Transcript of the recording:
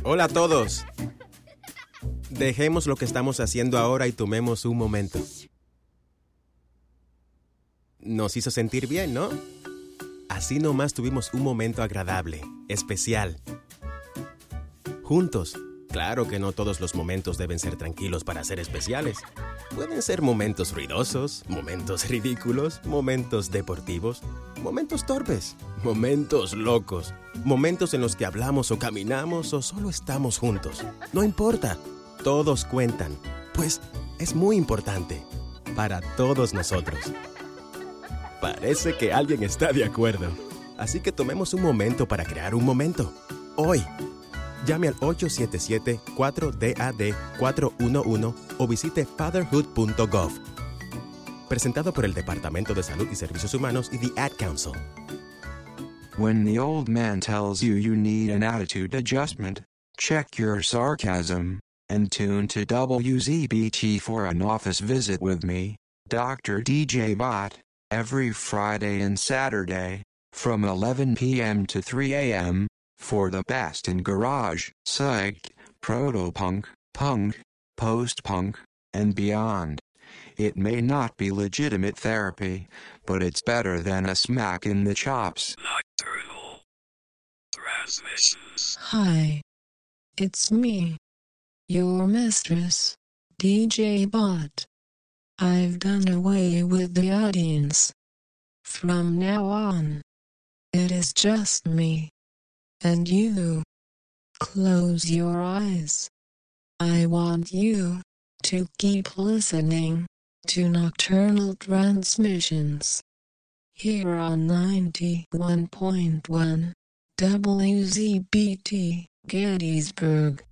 Hola a todos. Dejemos lo que estamos haciendo ahora y tomemos un momento. Nos hizo sentir bien, ¿no? Así nomás tuvimos un momento agradable, especial. Juntos. Claro que no todos los momentos deben ser tranquilos para ser especiales. Pueden ser momentos ruidosos, momentos ridículos, momentos deportivos, momentos torpes, momentos locos, momentos en los que hablamos o caminamos o solo estamos juntos. No importa, todos cuentan, pues es muy importante para todos nosotros. Parece que alguien está de acuerdo. Así que tomemos un momento para crear un momento. Hoy. Llame al 877-4DAD-411 o visite fatherhood.gov. Presentado por el Departamento de Salud y Servicios Humanos y the Ad Council. When the old man tells you you need an attitude adjustment, check your sarcasm, and tune to WZBT for an office visit with me, Dr. DJ Bot, every Friday and Saturday, from 11 p.m. to 3 a.m., for the best in garage, psych, proto-punk, punk, post-punk, and beyond. It may not be legitimate therapy, but it's better than a smack in the chops. Nocturnal transmissions. Hi. It's me. Your mistress, DJ Bot. I've done away with the audience. From now on, it is just me. And you. Close your eyes. I want you to keep listening to Nocturnal Transmissions here on 91.1 WZBT Gettysburg.